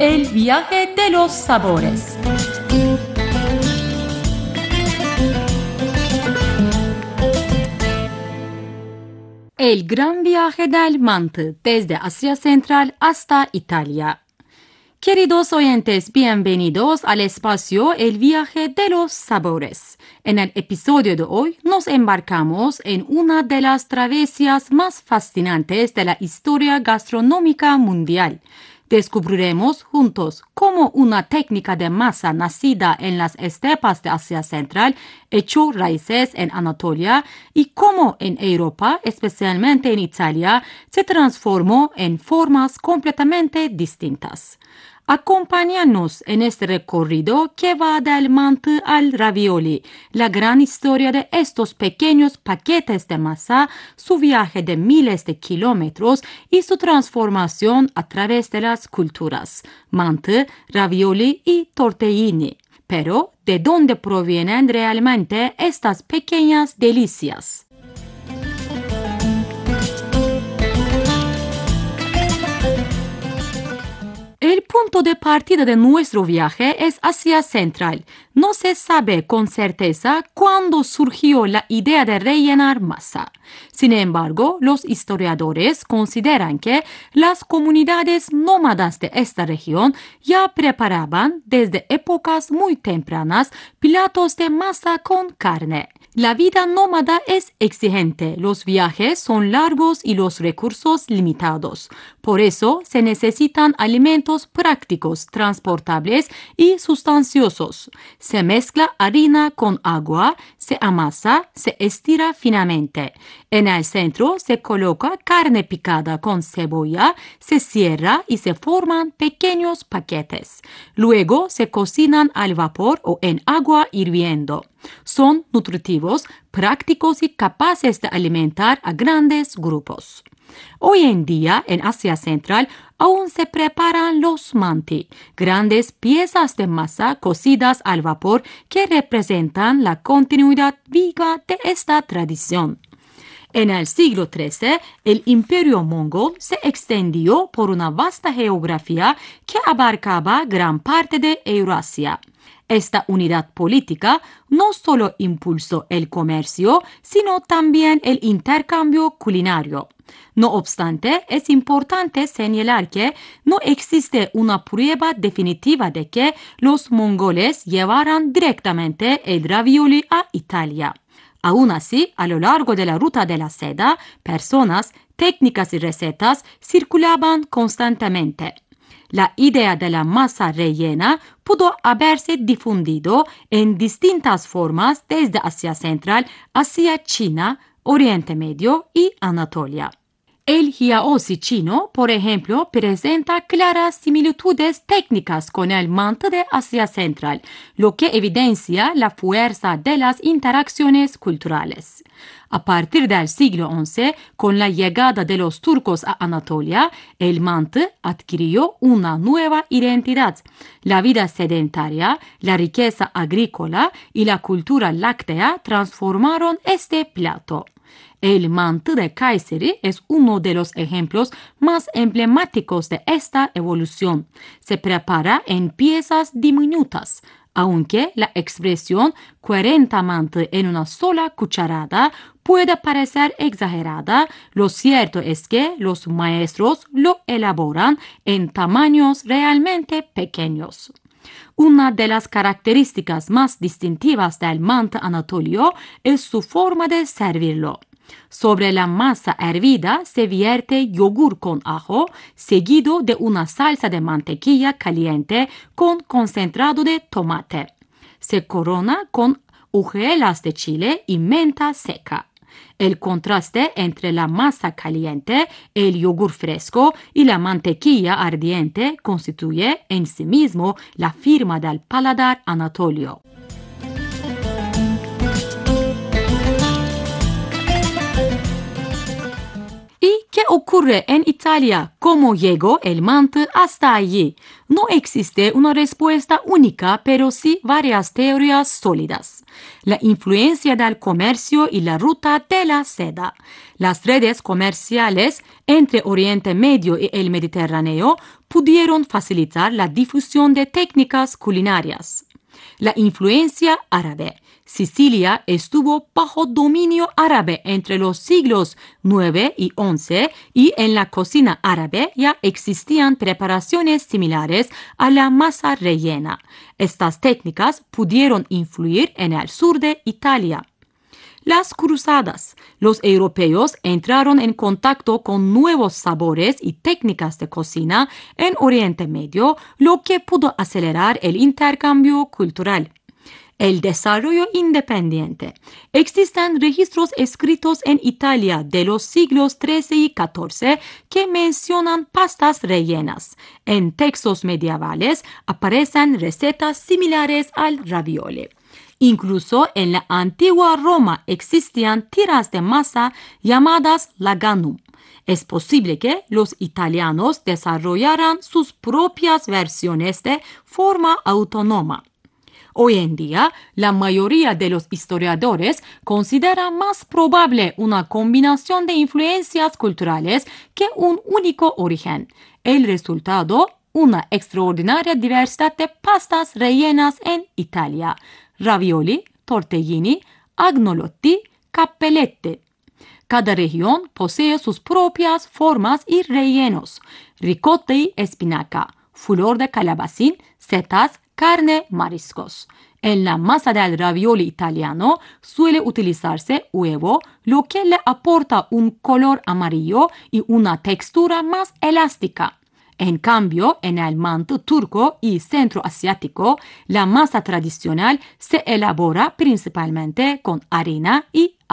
El viaje de los sabores. El gran viaje del mantı desde Asia Central hasta Italia. Queridos oyentes, bienvenidos al espacio El viaje de los sabores. En el episodio de hoy nos embarcamos en una de las travesías más fascinantes de la historia gastronómica mundial. Descubriremos juntos cómo una técnica de masa nacida en las estepas de Asia Central echó raíces en Anatolia y cómo en Europa, especialmente en Italia, se transformó en formas completamente distintas. Acompáñanos en este recorrido que va del mantı al ravioli, la gran historia de estos pequeños paquetes de masa, su viaje de miles de kilómetros y su transformación a través de las culturas, mantı, ravioli y tortellini. Pero, ¿de dónde provienen realmente estas pequeñas delicias? El punto de partida de nuestro viaje es Asia Central. No se sabe con certeza cuándo surgió la idea de rellenar masa. Sin embargo, los historiadores consideran que las comunidades nómadas de esta región ya preparaban desde épocas muy tempranas platos de masa con carne. La vida nómada es exigente, los viajes son largos y los recursos limitados. Por eso se necesitan alimentos prácticos, transportables y sustanciosos. Se mezcla harina con agua, se amasa, se estira finamente. En el centro se coloca carne picada con cebolla, se cierra y se forman pequeños paquetes. Luego se cocinan al vapor o en agua hirviendo. Son nutritivos, prácticos y capaces de alimentar a grandes grupos. Hoy en día, en Asia Central, aún se preparan los manti, grandes piezas de masa cocidas al vapor que representan la continuidad viva de esta tradición. En el siglo XIII, el imperio mongol se extendió por una vasta geografía que abarcaba gran parte de Eurasia. Esta unidad política no solo impulsó el comercio, sino también el intercambio culinario. No obstante, es importante señalar que no existe una prueba definitiva de que los mongoles llevaran directamente el ravioli a Italia. Aún así, a lo largo de la ruta de la seda, personas, técnicas y recetas circulaban constantemente. La idea de la masa rellena pudo haberse difundido en distintas formas desde Asia Central hacia China, Oriente Medio y Anatolia. El jiaozi chino, por ejemplo, presenta claras similitudes técnicas con el mantı de Asia Central, lo que evidencia la fuerza de las interacciones culturales. A partir del siglo XI, con la llegada de los turcos a Anatolia, el mantı adquirió una nueva identidad. La vida sedentaria, la riqueza agrícola y la cultura láctea transformaron este plato. El mantı de Kayseri es uno de los ejemplos más emblemáticos de esta evolución. Se prepara en piezas diminutas. Aunque la expresión 40 mantı en una sola cucharada puede parecer exagerada, lo cierto es que los maestros lo elaboran en tamaños realmente pequeños. Una de las características más distintivas del mantı anatolio es su forma de servirlo. Sobre la masa hervida se vierte yogur con ajo, seguido de una salsa de mantequilla caliente con concentrado de tomate. Se corona con hojuelas de chile y menta seca. El contraste entre la masa caliente, el yogur fresco y la mantequilla ardiente constituye en sí mismo la firma del paladar anatolio. ¿Qué ocurre en Italia? ¿Cómo llegó el mantı hasta allí? No existe una respuesta única, pero sí varias teorías sólidas. La influencia del comercio y la ruta de la seda. Las redes comerciales entre Oriente Medio y el Mediterráneo pudieron facilitar la difusión de técnicas culinarias. La influencia árabe. Sicilia estuvo bajo dominio árabe entre los siglos IX y XI y en la cocina árabe ya existían preparaciones similares a la masa rellena. Estas técnicas pudieron influir en el sur de Italia. Las cruzadas. Los europeos entraron en contacto con nuevos sabores y técnicas de cocina en Oriente Medio, lo que pudo acelerar el intercambio cultural. El desarrollo independiente. Existen registros escritos en Italia de los siglos XIII y XIV que mencionan pastas rellenas. En textos medievales aparecen recetas similares al ravioli. Incluso en la antigua Roma existían tiras de masa llamadas laganum. Es posible que los italianos desarrollaran sus propias versiones de forma autónoma. Hoy en día, la mayoría de los historiadores considera más probable una combinación de influencias culturales que un único origen. El resultado, una extraordinaria diversidad de pastas rellenas en Italia: ravioli, tortellini, agnolotti, cappelletti. Cada región posee sus propias formas y rellenos: ricotta y espinaca, flor de calabacín, setas, carne, mariscos. En la masa del ravioli italiano suele utilizarse huevo, lo que le aporta un color amarillo y una textura más elástica. En cambio, en el manto turco y centroasiático, la masa tradicional se elabora principalmente con harina y